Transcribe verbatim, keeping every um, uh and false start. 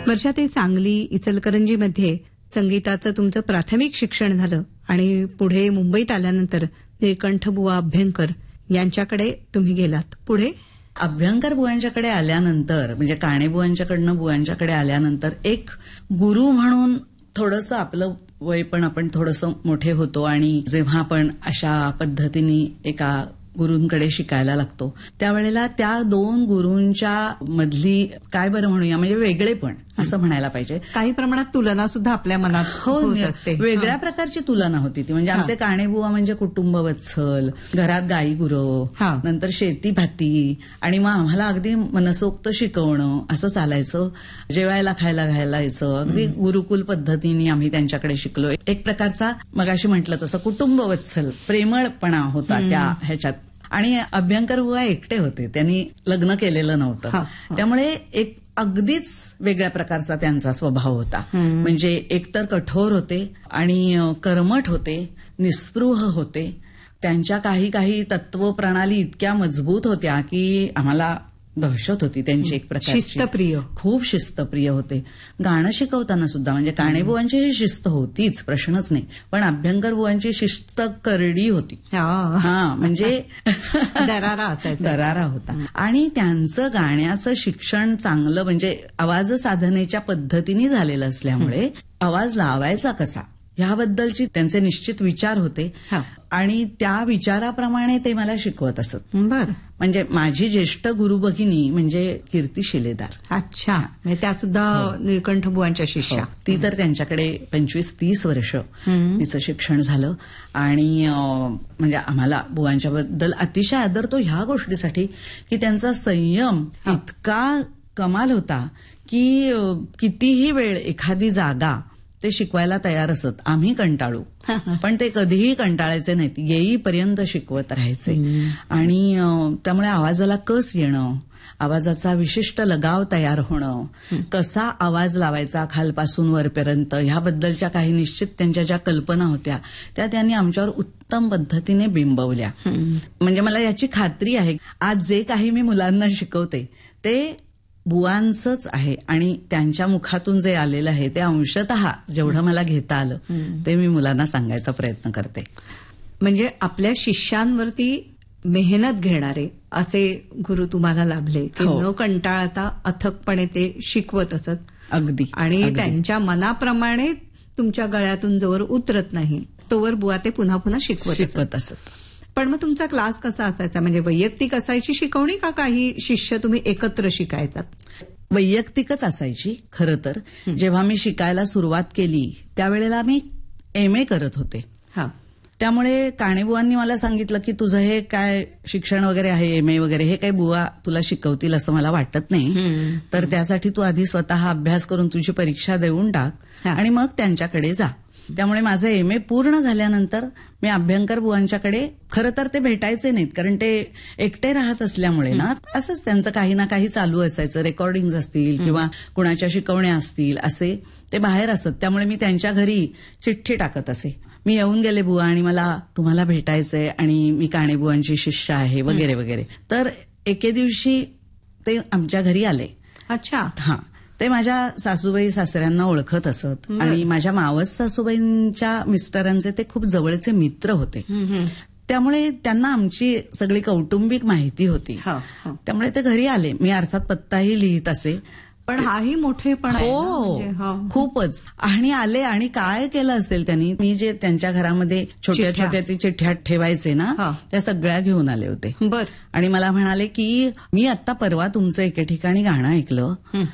वर्षा, ते सांगली इचलकरंजीमध्ये संगीताचं तुमचं प्राथमिक शिक्षण झालं आणि पुढे मुंबईत आल्यानंतर निळकंठ बुवा अभ्यंकर यांच्याकडे तुम्ही गेलात. पुढे अभ्यंकर बुवांच्याकडे आल्यानंतर म्हणजे काणे बुवांच्याकडनं बुवांच्याकडे आल्यानंतर एक गुरु म्हणून थोडंसं आपलं वय पण आपण थोडंसं मोठे होतो आणि जेव्हा आपण अशा पद्धतीने एका गुरूंकडे शिकायला लागतो त्यावेळेला त्या दोन गुरूंच्या मधली काय बरं म्हणूया म्हणजे वेगळेपण असं म्हणायला पाहिजे. काही प्रमाणात तुलना सुद्धा आपल्या मनात होत असते. वेगळ्या प्रकारची तुलना होती ती. म्हणजे आमचे काणेबुवा म्हणजे कुटुंब वत्सल, घरात गाई गुरं, नंतर शेती भाती आणि मग आम्हाला अगदी मनसोक्त शिकवणं असं चालायचं. जेवायला खायला घालायचं अगदी गुरुकुल पद्धतीने आम्ही त्यांच्याकडे शिकलो. एक प्रकारचा मगाशी म्हटलं तसं कुटुंब वत्सल प्रेमळपणा होता त्या ह्याच्यात. आणि अभ्यंकर बुवा एकटे होते, त्यांनी लग्न केलेलं नव्हतं, त्यामुळे एक अगदीच वेगळ्या प्रकारचा त्यांचा स्वभाव होता. म्हणजे एकतर कठोर होते आणि कर्मठ होते, निस्पृह होते. त्यांच्या काही काही तत्वप्रणाली इतक्या मजबूत होत्या की आम्हाला दहशत होती त्यांची एक प्रकारची. शिस्तप्रिय, खूप शिस्तप्रिय होते. गाणं शिकवताना सुद्धा म्हणजे काणेबुवांची ही शिस्त होतीच, प्रश्नच नाही, पण अभ्यंकर बुवांची शिस्त करडी होती. हा म्हणजे दरारा असायचा, दरारा होता. आणि त्यांचं गाण्याचं शिक्षण चांगलं म्हणजे आवाज साधनेच्या पद्धतीने झालेलं असल्यामुळे आवाज लावायचा कसा ह्याबद्दलची त्यांचे निश्चित विचार होते आणि त्या विचाराप्रमाणे ते मला शिकवत असत. बर. म्हणजे माझी ज्येष्ठ गुरु भगिनी म्हणजे कीर्ती शिलेदार. अच्छा. त्या सुद्धा निळकंठ बुवांच्या शिष्या. ती तर त्यांच्याकडे पंचवीस तीस वर्ष तिचं शिक्षण झालं आणि म्हणजे आम्हाला बुवांच्या बद्दल अतिशय आदर तो ह्या गोष्टीसाठी की त्यांचा संयम इतका कमाल होता की कितीही वेळ एखादी जागा ते शिकवायला तयार असत. आम्ही कंटाळू पण ते कधीही कंटाळायचे नाहीत, येईपर्यंत शिकवत राहायचे. आणि त्यामुळे आवाजाला कस येणं, आवाजाचा विशिष्ट लगाव तयार होणं, कसा आवाज लावायचा खालपासून वरपर्यंत ह्याबद्दलच्या काही निश्चित त्यांच्या ज्या कल्पना होत्या त्या त्यांनी आमच्यावर उत्तम पद्धतीने बिंबवल्या. म्हणजे मला याची खात्री आहे आज जे काही मी मुलांना शिकवते ते बुवांचंच आहे आणि त्यांच्या मुखातून जे आलेलं आहे ते अंशतः जेवढं मला घेता आलं ते मी मुलांना सांगायचा प्रयत्न करते. म्हणजे आपल्या शिष्यांवरती मेहनत घेणारे असे गुरु तुम्हाला लाभले की न कंटाळता अथकपणे ते शिकवत असत. अगदी. आणि त्यांच्या मनाप्रमाणे तुमच्या गळ्यातून जोवर उतरत नाही तोवर बुवा ते पुन्हा पुन्हा शिकवत शिकवत असत. पण मग तुमचा क्लास कसा असायचा? म्हणजे वैयक्तिक असायची शिकवणी का काही शिष्य तुम्ही एकत्र शिकायचात? वैयक्तिकच असायची खरं तर. जेव्हा मी शिकायला सुरुवात केली त्यावेळेला मी एम ए करत होते. हा. त्यामुळे काणेबुवांनी मला सांगितलं की तुझं हे काय शिक्षण वगैरे आहे, एम ए वगैरे, हे काही बुवा तुला शिकवतील असं मला वाटत नाही, तर त्यासाठी तू आधी स्वतः अभ्यास करून तुझी परीक्षा देऊन टाक आणि मग त्यांच्याकडे जा. त्यामुळे माझं एम ए पूर्ण झाल्यानंतर मी अभ्यंकर बुवांच्याकडे, खरं तर ते भेटायचे नाहीत कारण ते एकटे राहत असल्यामुळे ना असंच त्यांचं काही ना काही चालू असायचं, रेकॉर्डिंग असतील किंवा कुणाच्या शिकवण्या असतील असे ते बाहेर असत. त्यामुळे मी त्यांच्या घरी चिठ्ठी टाकत असे, मी येऊन गेले बुवा आणि मला तुम्हाला भेटायचंय आणि मी काणेबुवांची शिष्य आहे वगैरे वगैरे. तर एके दिवशी ते आमच्या घरी आले. अच्छा. हा. ते माझ्या सासूबाई सासऱ्यांना ओळखत असत आणि माझ्या मावस सासूबाईंच्या मिस्टरांचे ते खूप जवळचे मित्र होते. त्यामुळे त्यांना आमची सगळी कौटुंबिक माहिती होती. त्यामुळे ते घरी आले. मी अर्थात पत्ताही लिहित असे, पण हाही मोठेपण. हो, खूपच. आणि आले आणि काय केलं असेल त्यांनी, मी जे त्यांच्या घरामध्ये छोट्या छोट्या ती चिठ्ठ्या ठेवायचे ना त्या सगळ्या घेऊन आले होते. बर. आणि मला म्हणाले की मी आता परवा तुमचं एके ठिकाणी गाणं ऐकलं